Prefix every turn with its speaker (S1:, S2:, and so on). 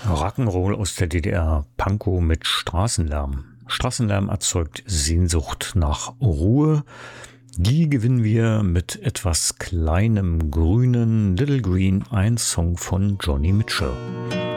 S1: Rock'n'Roll aus der DDR, Pankow mit Straßenlärm. Straßenlärm erzeugt Sehnsucht nach Ruhe. Die gewinnen wir mit etwas kleinem Grünen, Little Green, ein Song von Johnny Mitchell.